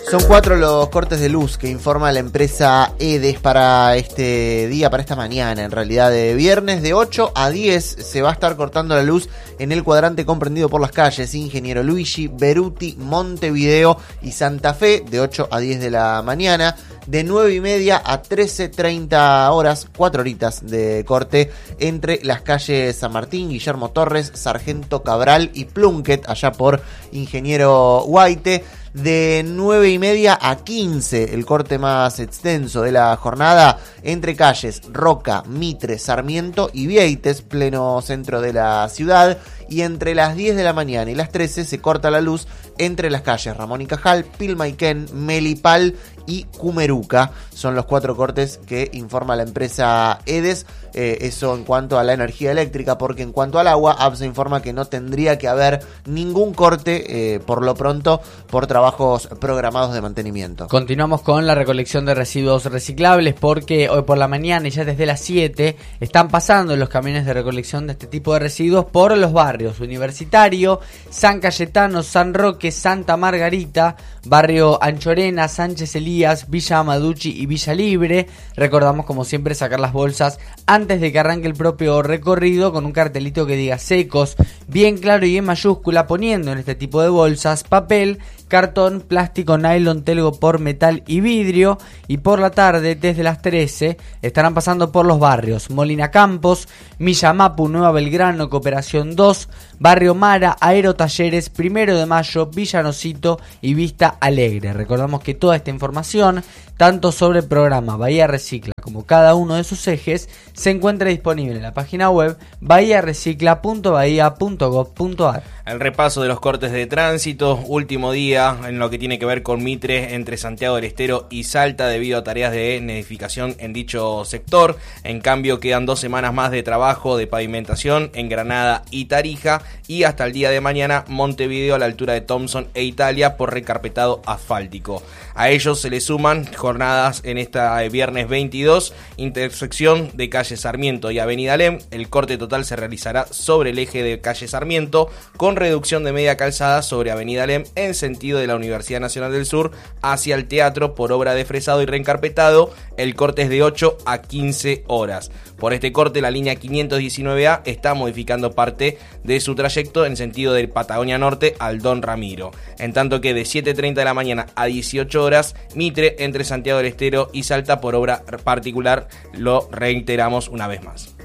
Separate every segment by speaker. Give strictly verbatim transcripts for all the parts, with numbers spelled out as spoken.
Speaker 1: Son cuatro los cortes de luz que informa la empresa EDES para este día, para esta mañana. En realidad, de viernes de ocho a diez se va a estar cortando la luz en el cuadrante comprendido por las calles Ingeniero Luigi, Beruti, Montevideo y Santa Fe, de ocho a diez de la mañana. De nueve y media a trece treinta horas, cuatro horitas de corte entre las calles San Martín, Guillermo Torres, Sargento Cabral y Plunkett, allá por Ingeniero Guaite. De nueve y media a quince, el corte más extenso de la jornada, entre calles Roca, Mitre, Sarmiento y Vieites, pleno centro de la ciudad. Y entre las diez de la mañana y las trece se corta la luz entre las calles Ramón y Cajal, Pilmaiquén, Melipal y Cumeruca. Son los cuatro cortes que informa la empresa EDES. Eh, eso en cuanto a la energía eléctrica, porque en cuanto al agua, A B S informa que no tendría que haber ningún corte, eh, por lo pronto, por trabajos programados de mantenimiento.
Speaker 2: Continuamos con la recolección de residuos reciclables, porque hoy por la mañana y ya desde las siete están pasando los camiones de recolección de este tipo de residuos por los barrios Universitario, San Cayetano, San Roque, Santa Margarita, barrio Anchorena, Sánchez Elías, Villa Amaduchi y Villa Libre. Recordamos, como siempre, sacar las bolsas antes de que arranque el propio recorrido, con un cartelito que diga secos, bien claro y en mayúscula, poniendo en este tipo de bolsas papel, cartón, plástico, nylon, telgopor, metal y vidrio. Y por la tarde, desde las trece, estarán pasando por los barrios Molina Campos, Milla Mapu, Nueva Belgrano, Cooperación dos, Barrio Mara, Aerotalleres, Primero de Mayo, Villanocito y Vista Alegre. Recordamos que toda esta información, tanto sobre el programa Bahía Recicla como cada uno de sus ejes, se encuentra disponible en la página web bahía recicla punto bahía punto gob punto ar.
Speaker 3: El repaso de los cortes de tránsito, último día en lo que tiene que ver con Mitre entre Santiago del Estero y Salta debido a tareas de nidificación en dicho sector. En cambio, quedan dos semanas más de trabajo de pavimentación en Granada y Tarija, y hasta el día de mañana Montevideo a la altura de Thompson e Italia por recarpetado asfáltico. A ellos se le suman jornadas en esta viernes veintidós, intersección de calle Sarmiento y Avenida Alem. El corte total se realizará sobre el eje de calle Sarmiento, con reducción de media calzada sobre Avenida Alem en sentido de la Universidad Nacional del Sur hacia el teatro por obra de fresado y reencarpetado. El corte es de ocho a quince horas. Por este corte, la línea quinientos diecinueve A está modificando parte de su trayecto en sentido de Patagonia Norte al Don Ramiro. En tanto que de siete treinta de la mañana a dieciocho horas, Mitre entre Santiago del Estero y Salta por obra particular. Lo reiteramos una vez más.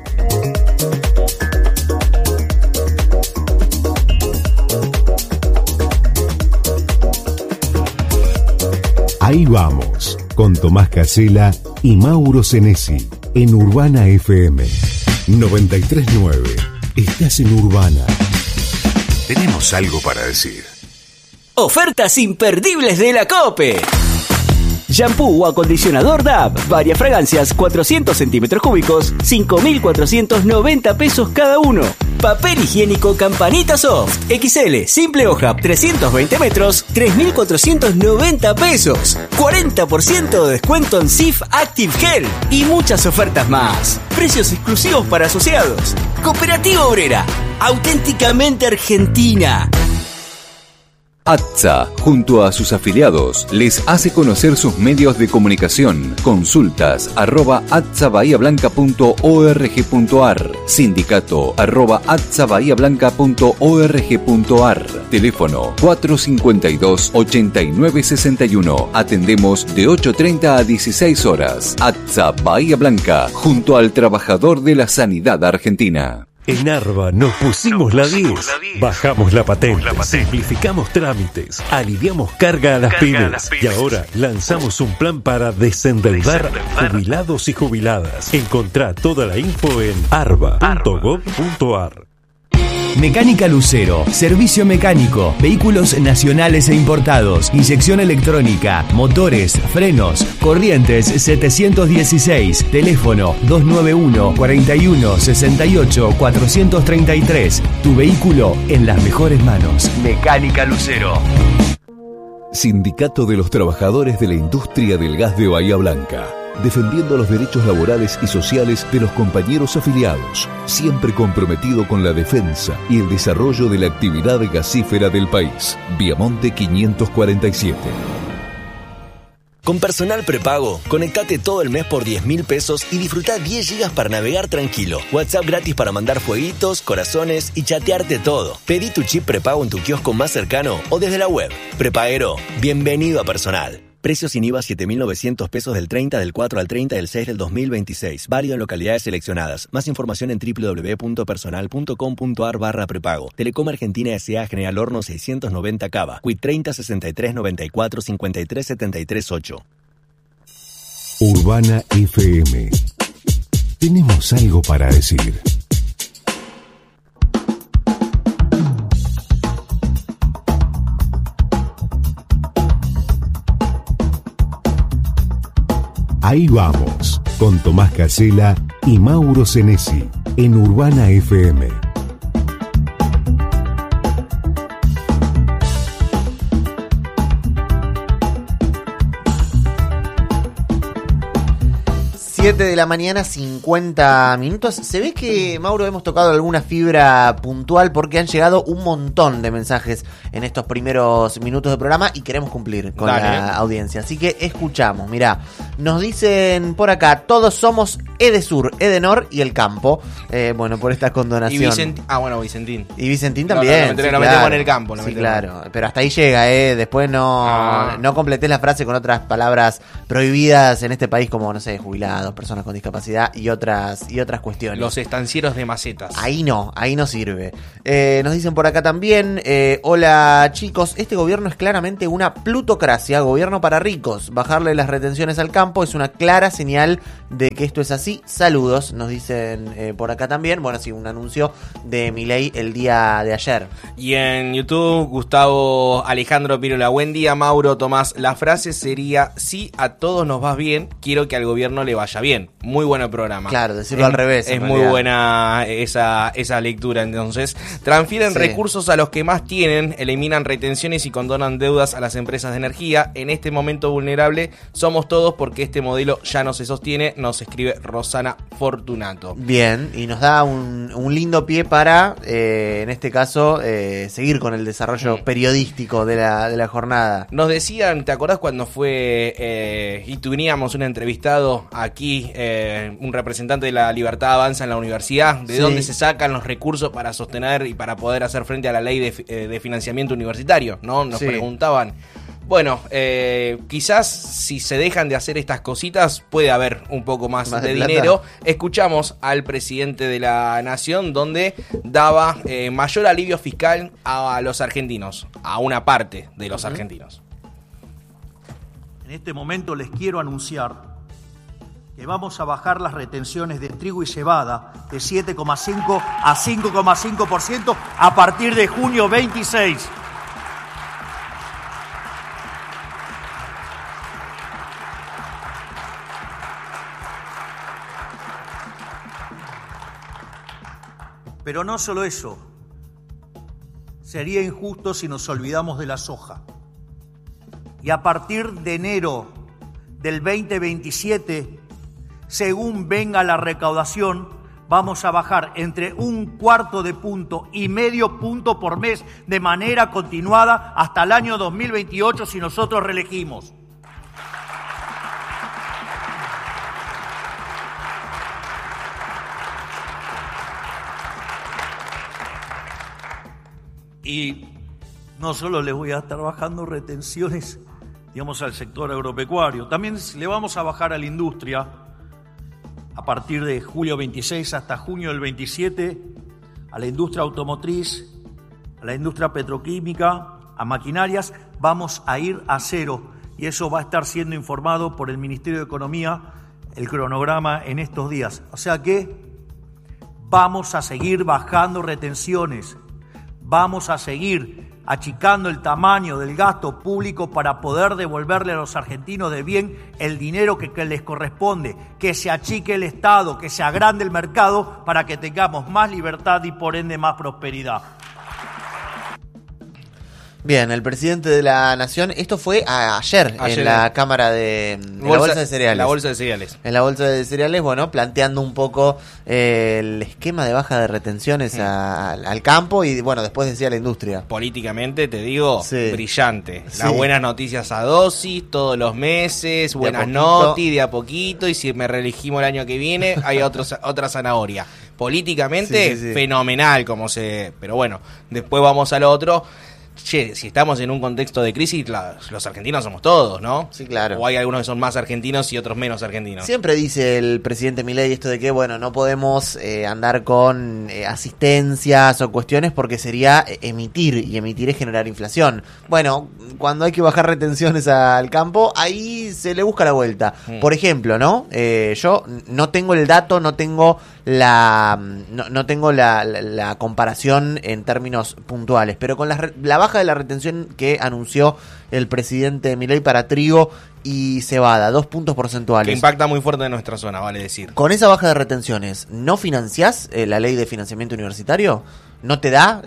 Speaker 4: Ahí vamos, con Tomás Casella y Mauro Senesi, en Urbana F M noventa y tres punto nueve. Estás en Urbana. Tenemos algo para decir.
Speaker 5: Ofertas imperdibles de la COPE. Shampoo o acondicionador D A B, varias fragancias, cuatrocientos centímetros cúbicos, cinco mil cuatrocientos noventa pesos cada uno. Papel higiénico Campanita Soft, equis ele, simple hoja, trescientos veinte metros, tres mil cuatrocientos noventa pesos. cuarenta por ciento de descuento en Sif Active Gel y muchas ofertas más. Precios exclusivos para asociados. Cooperativa Obrera, auténticamente argentina.
Speaker 6: A T S A, junto a sus afiliados, les hace conocer sus medios de comunicación. Consultas arroba atsabahíablanca punto org punto ar, sindicato arroba atsabahíablanca punto org punto ar, teléfono cuatro cincuenta y dos, ochenta y nueve sesenta y uno. Atendemos de ocho treinta a dieciséis horas. A T S A Bahía Blanca, junto al trabajador de la sanidad argentina.
Speaker 4: En Arba nos pusimos la diez, bajamos la patente, simplificamos trámites, aliviamos carga a las pymes y ahora lanzamos un plan para desendeudar jubilados y jubiladas. Encontrá toda la info en arba punto gob punto ar.
Speaker 7: Mecánica Lucero, servicio mecánico, vehículos nacionales e importados, inyección electrónica, motores, frenos, corrientes setecientos dieciséis, teléfono dos nueve uno, cuarenta y uno, sesenta y ocho, cuatrocientos treinta y tres. Tu vehículo en las mejores manos. Mecánica Lucero.
Speaker 4: Sindicato de los Trabajadores de la Industria del Gas de Bahía Blanca. Defendiendo los derechos laborales y sociales de los compañeros afiliados, siempre comprometido con la defensa y el desarrollo de la actividad gasífera del país. Viamonte quinientos cuarenta y siete.
Speaker 8: Con Personal Prepago, conectate todo el mes por diez mil pesos y disfruta diez gigas para navegar tranquilo. WhatsApp gratis para mandar fueguitos, corazones y chatearte todo. Pedí tu chip prepago en tu kiosco más cercano o desde la web. Prepaguero, bienvenido a Personal. Precios sin I V A siete mil novecientos pesos del treinta del cuatro al treinta del seis del dos mil veintiséis. Válido en localidades seleccionadas. Más información en doble u doble u doble u punto personal punto com punto a r barra prepago. Telecom Argentina S A General Horno seiscientos noventa Cava. Quit treinta sesenta y tres noventa y cuatro cincuenta y tres setenta y tres ocho.
Speaker 4: Urbana F M. Tenemos algo para decir. Ahí vamos, con Tomás Casela y Mauro Senesi, en Urbana F M.
Speaker 1: siete de la mañana, cincuenta minutos. Se ve que, Mauro, hemos tocado alguna fibra puntual porque han llegado un montón de mensajes en estos primeros minutos de programa y queremos cumplir con
Speaker 3: Dale.
Speaker 1: la audiencia. Así que escuchamos, mirá. Nos dicen por acá, todos somos Edesur, Edenor y el campo. Eh, bueno, por esta condonación.
Speaker 3: Y Vicentín. Ah, bueno, Vicentín.
Speaker 1: Y Vicentín
Speaker 3: No,
Speaker 1: también.
Speaker 3: no, lo metemos-
Speaker 1: sí,
Speaker 3: lo
Speaker 1: claro.
Speaker 3: metemos en el campo, lo
Speaker 1: Sí,
Speaker 3: metemos.
Speaker 1: claro. Pero hasta ahí llega, ¿eh? Después no,
Speaker 3: Ah.
Speaker 1: no completés la frase con otras palabras prohibidas en este país como, no sé, jubilados, personas con discapacidad y otras, y otras cuestiones.
Speaker 3: Los estancieros de macetas.
Speaker 1: Ahí no, ahí no sirve. Eh, nos dicen por acá también, eh, hola chicos, este gobierno es claramente una plutocracia, gobierno para ricos. Bajarle las retenciones al campo es una clara señal de que esto es así. Saludos, nos dicen eh, por acá también. Bueno, sí, un anuncio de Milei el día de ayer.
Speaker 3: Y en YouTube, Gustavo Alejandro Pirola. Buen día, Mauro, Tomás. La frase sería: si a todos nos va bien, quiero que al gobierno le vaya bien. Muy bueno programa.
Speaker 1: Claro, decirlo
Speaker 3: es,
Speaker 1: al revés.
Speaker 3: Es
Speaker 1: en
Speaker 3: muy
Speaker 1: realidad.
Speaker 3: buena esa, esa lectura. Entonces, transfieren
Speaker 1: Sí.
Speaker 3: recursos a los que más tienen, eliminan retenciones y condonan deudas a las empresas de energía. En este momento vulnerable somos todos porque este modelo ya no se sostiene, nos escribe Rosana Fortunato.
Speaker 1: Bien, y nos da un, un lindo pie para, eh, en este caso, eh, seguir con el desarrollo
Speaker 3: Mm.
Speaker 1: periodístico de la, de la jornada.
Speaker 3: Nos decían, ¿te acordás cuando fue eh, y teníamos un entrevistado aquí, eh, un representante de la Libertad Avanza en la universidad? ¿De
Speaker 1: Sí.
Speaker 3: dónde se sacan los recursos para sostener y para poder hacer frente a la ley de, fi- eh, de financiamiento universitario? ¿No? Nos
Speaker 1: Sí.
Speaker 3: preguntaban. Bueno, eh, quizás si se dejan de hacer estas cositas puede haber un poco más,
Speaker 1: Más
Speaker 3: de,
Speaker 1: de plata.
Speaker 3: dinero. Escuchamos al presidente de la Nación donde daba eh, mayor alivio fiscal a los argentinos, a una parte de los argentinos.
Speaker 9: En este momento les quiero anunciar que vamos a bajar las retenciones de trigo y cebada de siete coma cinco a cinco coma cinco por ciento a partir de junio veintiséis. Pero no solo eso, sería injusto si nos olvidamos de la soja. Y a partir de enero del veinte veintisiete, según venga la recaudación, vamos a bajar entre un cuarto de punto y medio punto por mes de manera continuada hasta el año dos mil veintiocho si nosotros reelegimos. Y no solo les voy a estar bajando retenciones, digamos, al sector agropecuario, también le vamos a bajar a la industria a partir de julio veintiséis hasta junio del veintisiete, a la industria automotriz, a la industria petroquímica, a maquinarias, vamos a ir a cero. Y eso va a estar siendo informado por el Ministerio de Economía, el cronograma en estos días. O sea que vamos a seguir bajando retenciones, vamos a seguir achicando el tamaño del gasto público para poder devolverle a los argentinos de bien el dinero que, que les corresponde, que se achique el Estado, que se agrande el mercado para que tengamos más libertad y por ende más prosperidad.
Speaker 1: Bien, el presidente de la Nación, esto fue a, ayer,
Speaker 3: Ayer
Speaker 1: en la Cámara de en
Speaker 3: Bolsa-
Speaker 1: la Bolsa de Cereales.
Speaker 3: La bolsa de cereales.
Speaker 1: En la Bolsa de Cereales, bueno, planteando un poco eh, el esquema de baja de retenciones a- al, al campo y, bueno, después decía la industria.
Speaker 3: Políticamente, te digo,
Speaker 1: Sí.
Speaker 3: brillante.
Speaker 1: Sí.
Speaker 3: Las buenas noticias a dosis, todos los meses, buenas
Speaker 1: poquito.
Speaker 3: notis, de a poquito, y si me reelegimos el año que viene, hay otro, otra zanahoria. Políticamente,
Speaker 1: Sí, sí, sí.
Speaker 3: fenomenal, como se... Pero bueno, después vamos al otro. Che, si estamos en un contexto de crisis, la- los argentinos somos todos, ¿no?
Speaker 1: Sí, claro.
Speaker 3: O hay algunos que son más argentinos y otros menos argentinos.
Speaker 1: Siempre dice el presidente Milei esto de que, bueno, no podemos eh, andar con eh, asistencias o cuestiones porque sería eh, emitir, y emitir es generar inflación. Bueno, cuando hay que bajar retenciones al campo, ahí se le busca la vuelta.
Speaker 3: Mm.
Speaker 1: Por ejemplo, ¿no? Eh, yo no tengo el dato, no tengo la no, no tengo la, la, la comparación en términos puntuales, pero con la, re- la baja de la retención que anunció el presidente Milei para trigo y cebada, dos puntos porcentuales.
Speaker 3: Que impacta muy fuerte en nuestra zona, vale decir.
Speaker 1: Con esa baja de retenciones, ¿no financiás eh, la ley de financiamiento universitario? ¿No te da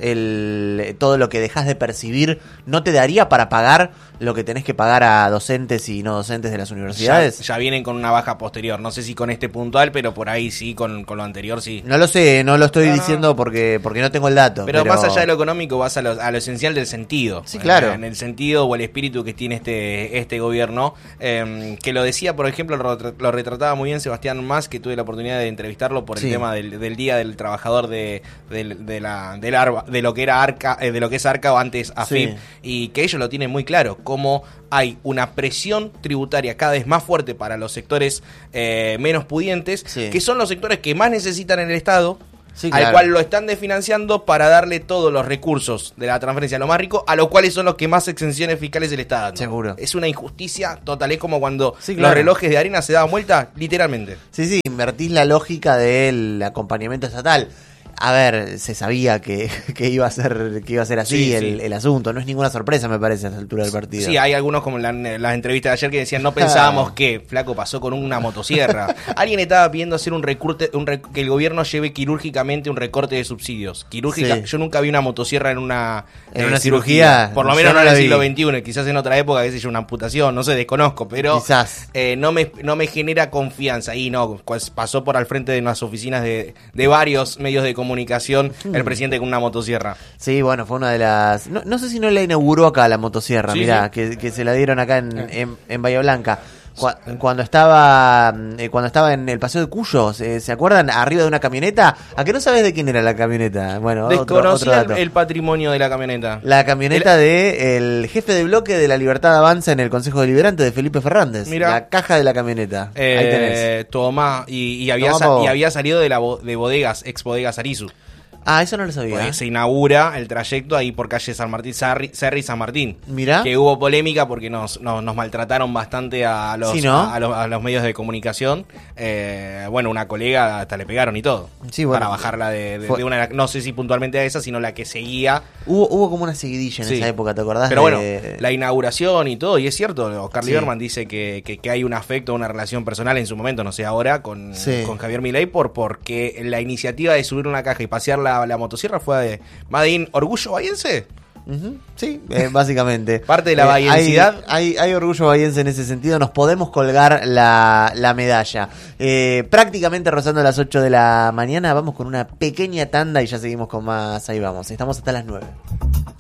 Speaker 1: el todo lo que dejas de percibir? ¿No te daría para pagar lo que tenés que pagar a docentes y no docentes de las
Speaker 3: Ya,
Speaker 1: universidades?
Speaker 3: ya vienen con una baja posterior. No sé si con este puntual, pero por ahí sí, con, con lo anterior sí.
Speaker 1: No lo sé, no lo estoy
Speaker 3: No, no.
Speaker 1: diciendo porque porque no tengo el dato.
Speaker 3: Pero, más allá de lo económico, vas a lo, a lo esencial del sentido.
Speaker 1: Sí, claro.
Speaker 3: Eh, en el sentido o el espíritu que tiene este este gobierno. eh, que lo decía, por ejemplo, lo, retra- lo retrataba muy bien Sebastián Mas, que tuve la oportunidad de entrevistarlo por el
Speaker 1: Sí.
Speaker 3: tema del, del Día del Trabajador de, del- de, la, del Arba- de lo que era Arca, eh, de lo que es Arca o antes AFIP.
Speaker 1: Sí.
Speaker 3: Y que ellos lo tienen muy claro, cómo hay una presión tributaria cada vez más fuerte para los sectores eh, menos pudientes,
Speaker 1: Sí.
Speaker 3: que son los sectores que más necesitan en el Estado.
Speaker 1: Sí,
Speaker 3: al
Speaker 1: claro.
Speaker 3: cual lo están desfinanciando para darle todos los recursos de la transferencia a los más ricos, a los cuales son los que más exenciones fiscales se le está dando.
Speaker 1: Seguro.
Speaker 3: Es una injusticia total, es como cuando
Speaker 1: Sí, claro.
Speaker 3: los relojes de arena se daban vuelta, literalmente.
Speaker 1: Sí, sí, invertís la lógica del acompañamiento estatal. A ver, se sabía que, que iba a ser que iba a ser así
Speaker 3: Sí,
Speaker 1: el,
Speaker 3: sí.
Speaker 1: el asunto. No es ninguna sorpresa, me parece, a esta altura del partido.
Speaker 3: Sí, hay algunos como en la- las entrevistas de ayer que decían, no pensábamos
Speaker 1: Ah.
Speaker 3: que Flaco pasó con una motosierra. Alguien estaba pidiendo hacer un recorte, un rec- que el gobierno lleve quirúrgicamente un recorte de subsidios. Quirúrgica,
Speaker 1: Sí.
Speaker 3: yo nunca vi una motosierra en una,
Speaker 1: ¿En una cirugía?
Speaker 3: Por lo
Speaker 1: Yo
Speaker 3: menos
Speaker 1: no
Speaker 3: no en
Speaker 1: la
Speaker 3: el
Speaker 1: vi.
Speaker 3: siglo veintiuno, quizás en otra época, qué sé yo, una amputación, no sé, desconozco, pero
Speaker 1: Quizás.
Speaker 3: eh, no me no me genera confianza. Y no, pues pasó por al frente de unas oficinas de, de varios medios de comunicación
Speaker 1: Hmm.
Speaker 3: el presidente con una motosierra.
Speaker 1: Sí, bueno, fue una de las... No, no sé si no la inauguró acá la motosierra,
Speaker 3: Sí,
Speaker 1: mirá,
Speaker 3: sí.
Speaker 1: Que, que se la dieron acá en, en, en Bahía Blanca. Cu- Cuando estaba eh, cuando estaba en el Paseo de Cuyo, ¿se, se acuerdan? Arriba de una camioneta. ¿A que no sabes de quién era la camioneta? Bueno, otro, otro
Speaker 3: Desconocía
Speaker 1: dato.
Speaker 3: el, el patrimonio de la camioneta.
Speaker 1: La camioneta de el jefe de bloque de la Libertad Avanza en el Consejo Deliberante de Felipe Fernández.
Speaker 3: Mirá.
Speaker 1: La caja de la camioneta. Ahí tenés.
Speaker 3: Eh, Tomá, y, y había
Speaker 1: Tomá,
Speaker 3: sa-
Speaker 1: pavo.
Speaker 3: y había salido de la bo- de bodegas, ex bodegas Arizu.
Speaker 1: Ah, eso no lo sabía.
Speaker 3: Pues se inaugura el trayecto ahí por calle San Martín, Sarri, Cerri y San Martín.
Speaker 1: Mirá.
Speaker 3: Que hubo polémica porque nos, nos, nos maltrataron bastante a los,
Speaker 1: Sí, ¿no?
Speaker 3: a, a los, a los medios de comunicación. Eh, bueno, una colega hasta le pegaron y todo.
Speaker 1: Sí, bueno.
Speaker 3: Para bajarla de, de-
Speaker 1: Fue-
Speaker 3: de una, no sé si puntualmente a esa, sino la que seguía.
Speaker 1: Hubo, hubo como una seguidilla en
Speaker 3: Sí.
Speaker 1: esa época, ¿te acordás?
Speaker 3: Pero bueno,
Speaker 1: de-
Speaker 3: la inauguración y todo, y es cierto, Oscar
Speaker 1: Sí.
Speaker 3: Lieberman dice que, que, que hay un afecto, una relación personal en su momento, no sé ahora, con,
Speaker 1: Sí.
Speaker 3: con Javier Milei, por, porque la iniciativa de subir una caja y pasear la, la motosierra fue de Madín, orgullo bahiense.
Speaker 1: Ujú, sí, eh, básicamente.
Speaker 3: Parte de la
Speaker 1: Eh,
Speaker 3: bahiensidad.
Speaker 1: Hay, hay, hay orgullo bahiense en ese sentido. Nos podemos colgar la, la medalla. Eh, prácticamente rozando las ocho de la mañana. Vamos con una pequeña tanda y ya seguimos con más. Ahí vamos. Estamos hasta las nueve.